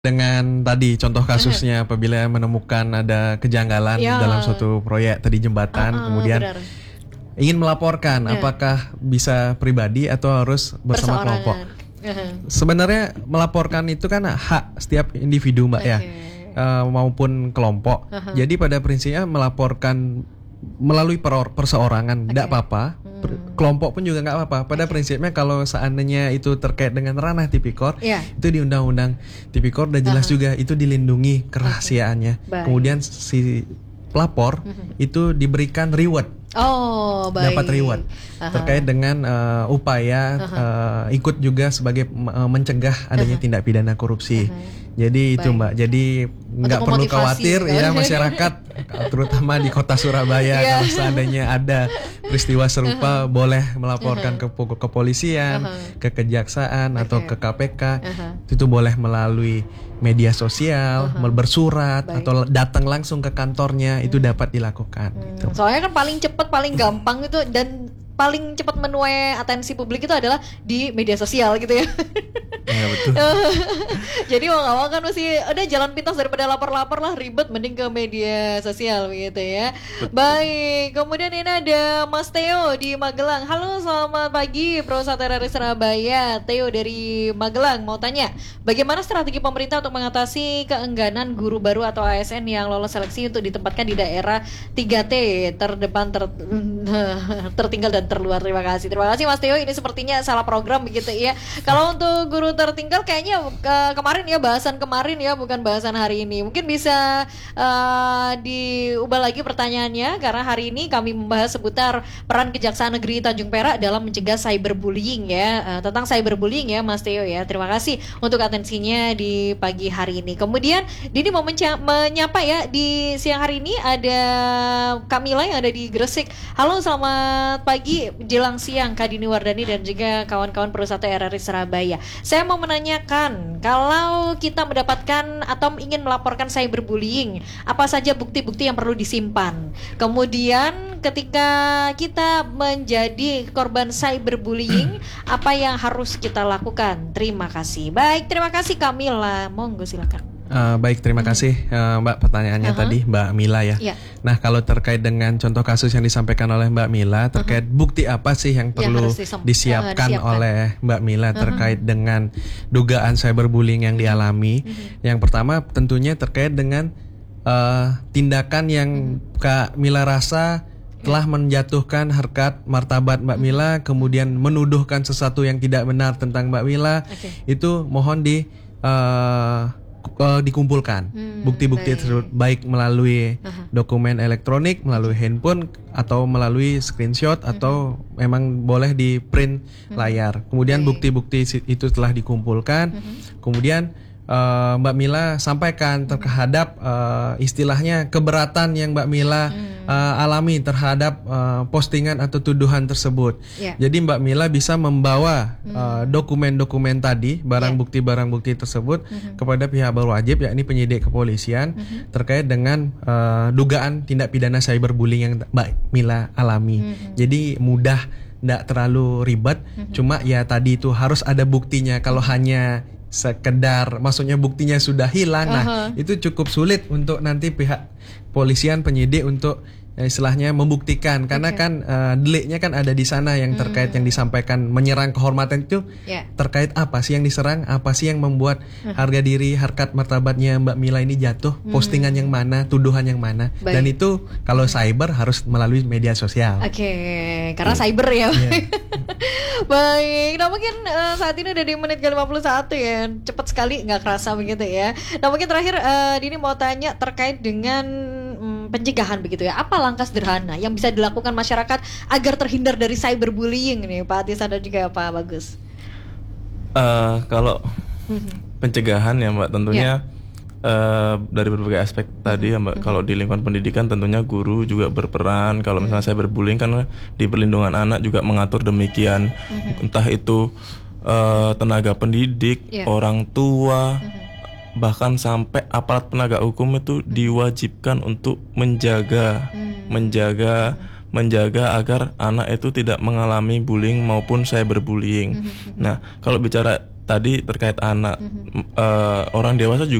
Dengan tadi contoh kasusnya apabila menemukan ada kejanggalan Ya. dalam suatu proyek tadi jembatan, kemudian benar. ingin melaporkan, apakah bisa pribadi atau harus bersama kelompok? Sebenarnya melaporkan itu kan hak setiap individu, Mbak, ya, maupun kelompok. Jadi pada prinsipnya melaporkan melalui perseorangan tidak apa-apa. Kelompok pun juga nggak apa-apa. Pada prinsipnya kalau seandainya itu terkait dengan ranah tipikor, itu di undang-undang tipikor udah jelas juga itu dilindungi kerahasiaannya. Kemudian si pelapor itu diberikan reward. Oh, baik. Dapat reward terkait dengan upaya ikut juga sebagai mencegah adanya tindak pidana korupsi. Jadi itu, Mbak. Jadi nggak perlu khawatir ya masyarakat, terutama di kota Surabaya, kalau seandainya ada peristiwa serupa boleh melaporkan ke kepolisian, ke kejaksaan atau ke KPK. Itu boleh melalui media sosial, bersurat atau datang langsung ke kantornya, itu dapat dilakukan. Gitu. Soalnya kan paling cepat, paling gampang itu, dan paling cepat menuai atensi publik itu adalah di media sosial gitu ya. Ya, betul. Jadi mau nggak mau kan mesti udah jalan pintas daripada lapor-lapor lah, ribet, mending ke media sosial gitu ya. Betul. Baik, kemudian ini ada Mas Theo di Magelang. Halo, selamat pagi Pro Satera Surabaya. Theo dari Magelang mau tanya, bagaimana strategi pemerintah untuk mengatasi keengganan guru baru atau ASN yang lolos seleksi untuk ditempatkan di daerah 3T terdepan, tertinggal dan terluar. Terima kasih Mas Theo. Ini sepertinya salah program begitu ya. Kalau untuk guru tertinggal kayaknya kemarin ya, bahasan kemarin ya, bukan bahasan hari ini. Mungkin bisa diubah lagi pertanyaannya, karena hari ini kami membahas seputar peran Kejaksaan Negeri Tanjung Perak dalam mencegah cyberbullying ya, tentang cyberbullying ya Mas Theo ya. Terima kasih untuk atensinya di pagi hari ini. Kemudian Dini mau menyapa ya, di siang hari ini ada Kamila yang ada di Gresik. Halo, selamat pagi jelang siang Kak Dini Wardani dan juga kawan-kawan perusahaan RRI Surabaya. Saya mau menanyakan, kalau kita mendapatkan atau ingin melaporkan cyberbullying, apa saja bukti-bukti yang perlu disimpan? Kemudian ketika kita menjadi korban cyberbullying, apa yang harus kita lakukan? Terima kasih. Baik, terima kasih Kamila. Monggo silakan. Baik, terima kasih Mbak, pertanyaannya tadi Mbak Mila ya. Nah, kalau terkait dengan contoh kasus yang disampaikan oleh Mbak Mila, terkait bukti apa sih yang perlu disiapkan oleh Mbak Mila terkait dengan dugaan cyberbullying yang dialami. Yang pertama tentunya terkait dengan tindakan yang Kak Mila rasa telah menjatuhkan harkat martabat Mbak Mila, kemudian menuduhkan sesuatu yang tidak benar tentang Mbak Mila. Itu mohon dikumpulkan bukti-bukti tersebut, baik melalui dokumen elektronik, melalui handphone, atau melalui screenshot, atau memang boleh di print layar. Kemudian bukti-bukti itu telah dikumpulkan, kemudian Mbak Mila sampaikan terhadap istilahnya keberatan yang Mbak Mila alami terhadap postingan atau tuduhan tersebut. Jadi Mbak Mila bisa membawa dokumen-dokumen tadi, barang bukti tersebut kepada pihak berwajib, yakni penyidik kepolisian, terkait dengan dugaan tindak pidana cyberbullying yang Mbak Mila alami. Jadi mudah, tidak terlalu ribet, cuma ya tadi itu harus ada buktinya. Kalau hanya sekedar maksudnya buktinya sudah hilang, nah itu cukup sulit untuk nanti pihak polisian, penyidik untuk istilahnya membuktikan, karena kan deliknya kan ada di sana yang terkait yang disampaikan menyerang kehormatan itu terkait apa sih yang diserang, apa sih yang membuat harga diri, harkat martabatnya Mbak Mila ini jatuh, postingan yang mana, tuduhan yang mana. Dan itu kalau cyber harus melalui media sosial. Karena cyber ya. Baik, nah mungkin saat ini udah di menit ke-51 ya, cepat sekali, nggak kerasa begitu ya. Nah mungkin terakhir Dini mau tanya terkait dengan pencegahan begitu ya. Apa langkah sederhana yang bisa dilakukan masyarakat agar terhindar dari cyberbullying nih, Pak Atis dan juga Pak Bagus? Kalau pencegahan ya Mbak, tentunya dari berbagai aspek tadi ya Mbak. Kalau di lingkungan pendidikan tentunya guru juga berperan. Kalau misalnya cyberbullying kan di perlindungan anak juga mengatur demikian. Entah itu tenaga pendidik, orang tua, bahkan sampai aparat penegak hukum itu diwajibkan untuk menjaga agar anak itu tidak mengalami bullying maupun cyberbullying. Nah, kalau bicara tadi terkait anak, orang dewasa juga